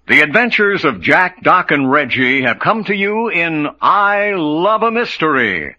The adventures of Jack, Doc, and Reggie have come to you in I Love a Mystery.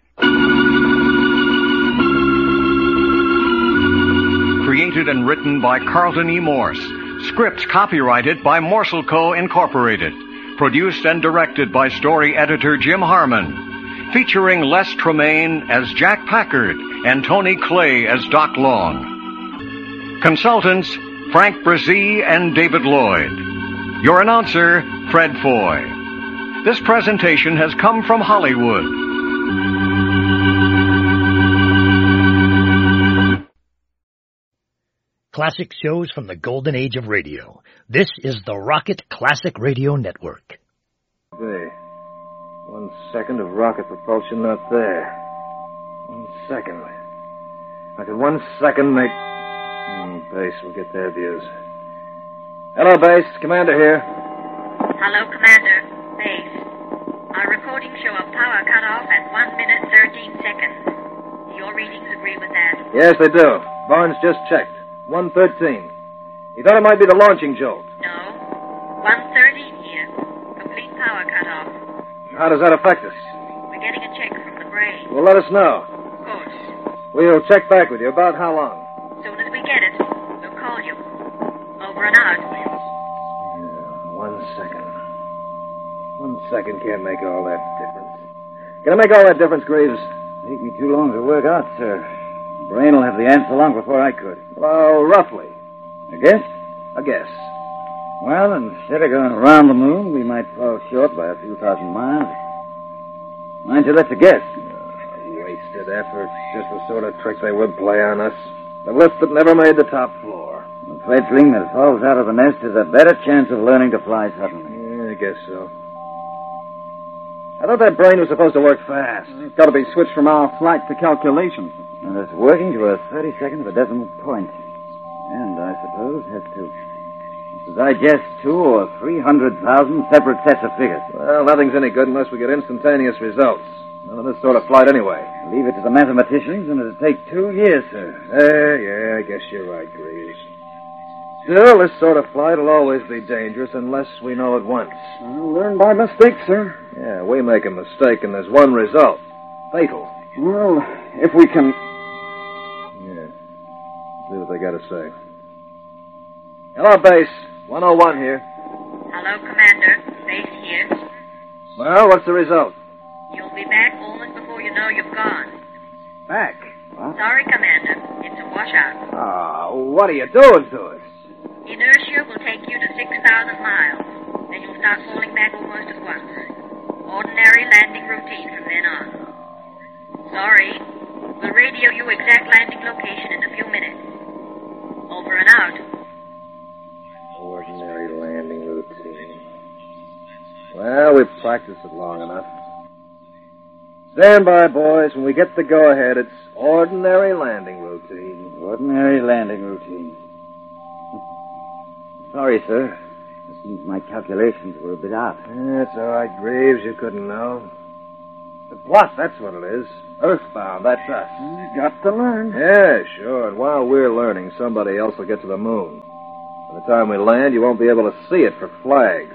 Created and written by Carlton E. Morse. Script copyrighted by Morsel Co. Incorporated. Produced and directed by story editor Jim Harmon. Featuring Les Tremaine as Jack Packard and Tony Clay as Doc Long. Consultants Frank Brzee and David Lloyd. Your announcer, Fred Foy. This presentation has come from Hollywood. Classic shows from the golden age of radio. This is the Rocket Classic Radio Network. Hey, 1 second of rocket propulsion not there. 1 second. I could 1 second make... Base will get their views. Hello, Base. Commander here. Hello, Commander. Base. Our recordings show a power cutoff at 1 minute 13 seconds. Your readings agree with that? Yes, they do. Barnes just checked. 1:13. He thought it might be the launching jolt. No. 1:13 here. Complete power cutoff. How does that affect us? We're getting a check from the brain. Well, let us know. Of course. We'll check back with you. About how long? As soon as we get it, we'll call you. Over and out. 1 second. 1 second can't make all that difference. Can it make all that difference, Greaves? Take me too long to work out, sir. Brain will have the answer long before I could. Well, roughly. A guess? A guess. Well, instead of going around the moon, we might fall short by a few thousand miles. Mind you, that's a guess. Wasted effort. Just the sort of trick they would play on us. The lift that never made the top floor. A fledgling that falls out of the nest has a better chance of learning to fly suddenly. Yeah, I guess so. I thought that brain was supposed to work fast. It's got to be switched from our flight to calculations. And it's working to a 32nd of a decimal point. And I suppose has to digest 200,000 or 300,000 separate sets of figures. Well, nothing's any good unless we get instantaneous results. None of this sort of flight anyway. Leave it to the mathematicians, and it'll take 2 years, sir. Yeah, I guess you're right, Greaves. Still, this sort of flight will always be dangerous unless we know at once. I'll learn by mistake, sir. Yeah, we make a mistake, and there's one result. Fatal. Well, if we can... Yeah. See what they got to say. Hello, Base. 101 here. Hello, Commander. Base here. Well, what's the result? You'll be back almost before you know you've gone. Back? What? Sorry, Commander. It's a washout. Oh, what are you doing to us? Inertia will take you to 6,000 miles. Then you'll start falling back almost at once. Ordinary landing routine from then on. Sorry. We'll radio you exact landing location in a few minutes. Over and out. Ordinary landing routine. Well, we've practiced it long enough. Stand by, boys. When we get the go-ahead, it's ordinary landing routine. Ordinary landing routine. Sorry, sir. It seems my calculations were a bit off. That's all right, Greaves. You couldn't know. The plot, that's what it is. Earthbound, that's us. Got to learn. Yeah, sure. And while we're learning, somebody else will get to the moon. By the time we land, you won't be able to see it for flags.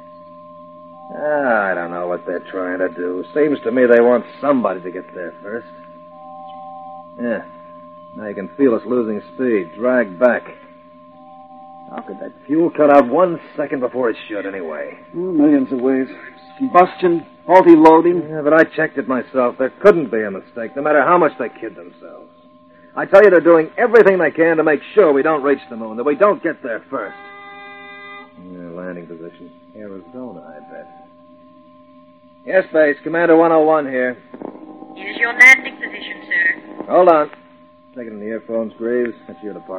I don't know what they're trying to do. Seems to me they want somebody to get there first. Yeah. Now you can feel us losing speed. Drag back. How could that fuel cut out 1 second before it should, anyway? Millions of ways. Combustion, faulty loading. Yeah, but I checked it myself. There couldn't be a mistake, no matter how much they kid themselves. I tell you, they're doing everything they can to make sure we don't reach the moon, that we don't get there first. Yeah, landing position. Arizona, I bet. Yes, Base. Commander 101 here. Here's your landing position, sir. Hold on. Take it in the earphones, Greaves. That's your department.